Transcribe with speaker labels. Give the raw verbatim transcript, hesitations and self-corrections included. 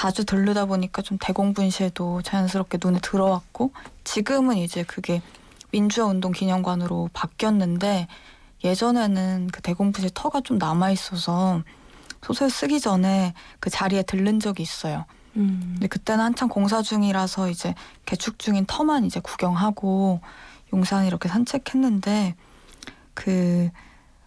Speaker 1: 자주 들르다 보니까 좀 대공분실도 자연스럽게 눈에 들어왔고, 지금은 이제 그게 민주화운동 기념관으로 바뀌었는데 예전에는 그 대공분실 터가 좀 남아있어서 소설 쓰기 전에 그 자리에 들른 적이 있어요.
Speaker 2: 음.
Speaker 1: 근데 그때는 한창 공사 중이라서 이제 개축 중인 터만 이제 구경하고 용산 이렇게 산책했는데, 그